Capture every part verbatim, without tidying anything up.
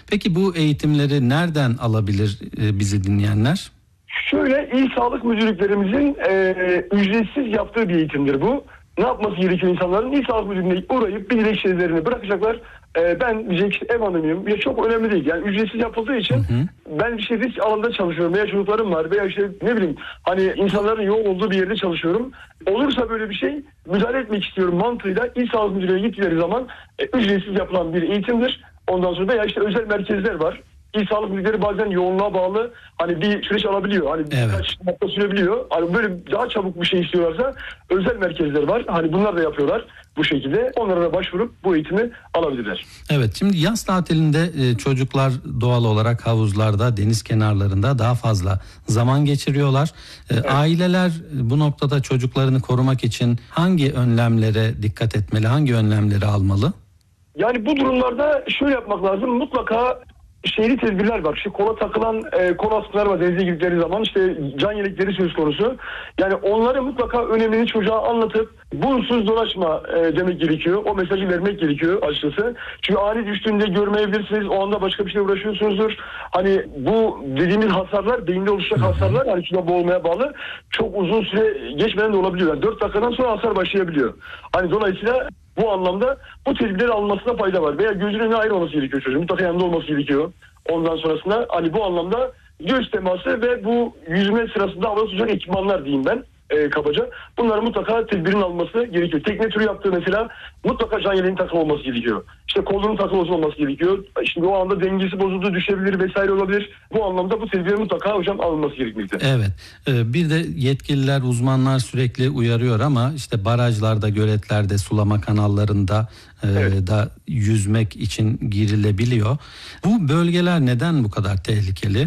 Peki bu eğitimleri nereden alabilir e, bizi dinleyenler? Şöyle, il sağlık müdürlüklerimizin e, ücretsiz yaptığı bir eğitimdir bu. Ne yapması gerekiyor insanların? İl sağlık müdürlüğüne uğrayıp bir dilekçelerini bırakacaklar. E, ben diyecek işte ev hanımıyım. Ya çok önemli değil. Yani ücretsiz yapıldığı için hı hı. ben bir şey risk alanında çalışıyorum. Veya çocuklarım var. Veya işte ne bileyim hani insanların yoğun olduğu bir yerde çalışıyorum. Olursa böyle bir şey müdahale etmek istiyorum mantığıyla il sağlık müdürlüğüne gittikleri zaman e, ücretsiz yapılan bir eğitimdir. Ondan sonra da ya işte özel merkezler var. İl sağlık müdürleri bazen yoğunluğa bağlı hani bir süreç alabiliyor. Hani evet. birkaç hafta sürebiliyor. Hani böyle daha çabuk bir şey istiyorlarsa özel merkezler var. Hani bunlar da yapıyorlar bu şekilde. Onlara da başvurup bu eğitimi alabilirler. Evet, şimdi yaz tatilinde e, çocuklar doğal olarak havuzlarda, deniz kenarlarında daha fazla zaman geçiriyorlar. E, evet. Aileler bu noktada çocuklarını korumak için hangi önlemlere dikkat etmeli, hangi önlemleri almalı? Yani bu durumlarda şöyle yapmak lazım. Mutlaka şehri tedbirler var. İşte kola takılan e, kol askılar var denize girdikleri zaman. İşte can yelekleri söz konusu. Yani onları mutlaka önemini çocuğa anlatıp bunsuz dolaşma e, demek gerekiyor. O mesajı vermek gerekiyor açıkçası. Çünkü ani düştüğünde görmeyebilirsiniz. O anda başka bir şey uğraşıyorsunuzdur. Hani bu dediğimiz hasarlar, beyinde oluşacak hasarlar hani suda boğulmaya bağlı çok uzun süre geçmeden de olabiliyor. Yani dört dakikadan sonra hasar başlayabiliyor. Hani dolayısıyla bu anlamda bu tedbirleri alınmasına fayda var. Veya gözünün önüne ayrı olması gerekiyor çocuğun. Mutlaka yanında olması gerekiyor. Ondan sonrasında hani bu anlamda göz teması ve bu yüzme sırasında havada tutacak ekipmanlar diyeyim ben e, kabaca. Bunların mutlaka tedbirin alınması gerekiyor. Tekne turu yaptığı mesela mutlaka can yeleğinin takılı olması gerekiyor. İşte kolunun takılı olması gerekiyor. Şimdi o anda dengesi bozuldu, düşebilir vesaire olabilir. Bu anlamda bu tedbirin mutlaka hocam alınması gerekmekte. Evet. Bir de yetkililer, uzmanlar sürekli uyarıyor ama işte barajlarda, göletlerde, sulama kanallarında evet. da yüzmek için girilebiliyor. Bu bölgeler neden bu kadar tehlikeli?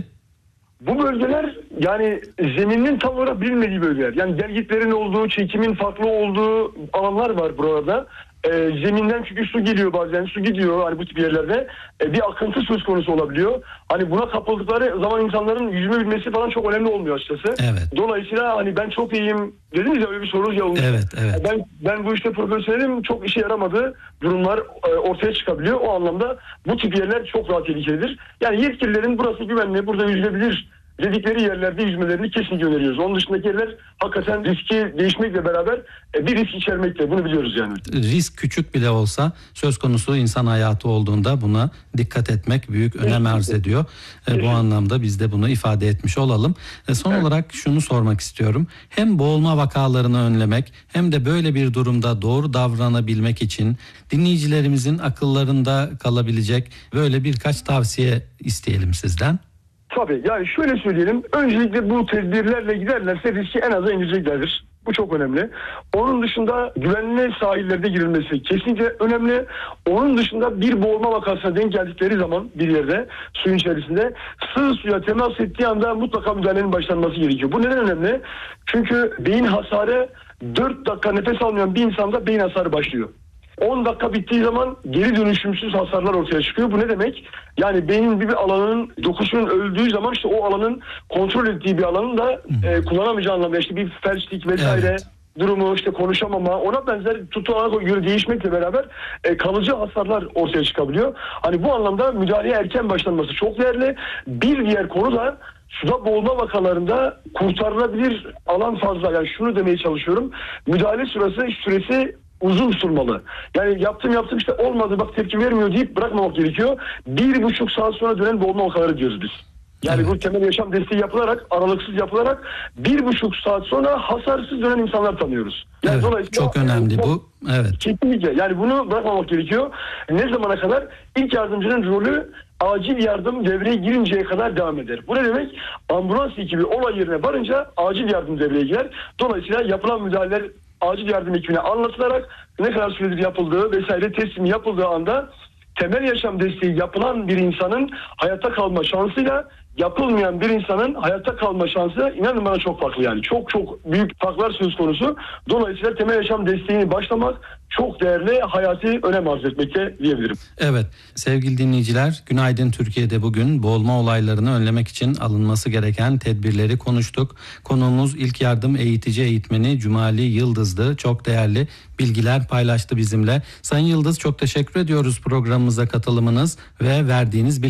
Bu bölgeler yani zeminin tam olarak bilinmediği bölgeler. Yani gelgitlerin olduğu, çekimin farklı olduğu alanlar var burada. E, zeminden çünkü su geliyor bazen, su gidiyor hani bu tip yerlerde. E, bir akıntı söz konusu olabiliyor. Hani buna kapıldıkları zaman insanların yüzme bilmesi falan çok önemli olmuyor açıkçası. Evet. Dolayısıyla hani ben çok iyiyim dediniz ya, öyle bir sorunuz ya olmuş. Evet, evet. Ben ben bu işte profesyonelim, çok işe yaramadığı durumlar e, ortaya çıkabiliyor. O anlamda bu tip yerler çok daha tehlikelidir. Yani yetkililerin burası güvenli, burada yüzülebilir dedikleri yerlerde yüzmelerini kesinlikle öneriyoruz. Onun dışındaki yerler hakikaten riski değişmekle beraber bir risk içermekte. Bunu biliyoruz yani. Risk küçük bile olsa söz konusu insan hayatı olduğunda buna dikkat etmek büyük önem arz ediyor. Kesinlikle. Bu anlamda biz de bunu ifade etmiş olalım. Son evet. olarak şunu sormak istiyorum. Hem boğulma vakalarını önlemek hem de böyle bir durumda doğru davranabilmek için dinleyicilerimizin akıllarında kalabilecek böyle birkaç tavsiye isteyelim sizden. Tabii yani şöyle söyleyelim. Öncelikle bu tedbirlerle giderlerse riski en aza indireceklerdir. Bu çok önemli. Onun dışında güvenli sahillerde girilmesi kesinlikle önemli. Onun dışında bir boğulma vakasına denk geldikleri zaman bir yerde suyun içerisinde sığ suya temas ettiği anda mutlaka müdahalenin başlanması gerekiyor. Bu neden önemli? Çünkü beyin hasarı dört dakika nefes almayan bir insanda beyin hasarı başlıyor. on dakika bittiği zaman geri dönüşümsüz hasarlar ortaya çıkıyor. Bu ne demek? Yani beynin bir, bir alanın dokusunun öldüğü zaman işte o alanın kontrol ettiği bir alanın da e, kullanamayacağı anlamda işte bir felçlik vesaire evet. durumu, işte konuşamama, ona benzer tutanağa göre değişmekle beraber e, kalıcı hasarlar ortaya çıkabiliyor. Hani bu anlamda müdahaleye erken başlanması çok değerli. Bir diğer konu da suda boğulma vakalarında kurtarılabilir alan fazla. Yani şunu demeye çalışıyorum. Müdahale süresi süresi uzun sürmeli. Yani yaptım yaptım işte olmadı bak tepki vermiyor deyip bırakmamak gerekiyor. Bir buçuk saat sonra dönen boğulma vakaları diyoruz biz. Yani evet. bu temel yaşam desteği yapılarak, aralıksız yapılarak bir buçuk saat sonra hasarsız dönen insanlar tanıyoruz. Yani evet, dolayısıyla çok önemli bu. bu. Evet. Kesinlikle. Yani bunu bırakmamak gerekiyor. Ne zamana kadar? İlk yardımcının rolü acil yardım devreye girinceye kadar devam eder. Bu ne demek? Ambulans ekibi olay yerine varınca acil yardım devreye girer. Dolayısıyla yapılan müdahaleler acil yardım ekibine anlatılarak ne kadar süredir yapıldığı vesaire teslim yapıldığı anda temel yaşam desteği yapılan bir insanın hayatta kalma şansıyla yapılmayan bir insanın hayatta kalma şansı inanın bana çok farklı yani. Çok çok büyük farklar söz konusu. Dolayısıyla temel yaşam desteğini başlamak çok değerli, hayati önem arz etmekte diyebilirim. Evet sevgili dinleyiciler, Günaydın Türkiye'de bugün boğulma olaylarını önlemek için alınması gereken tedbirleri konuştuk. Konuğumuz ilk yardım eğitici eğitmeni Cumali Yıldız'dı. Çok değerli bilgiler paylaştı bizimle. Sayın Yıldız çok teşekkür ediyoruz programımıza katılımınız ve verdiğiniz bilgiler.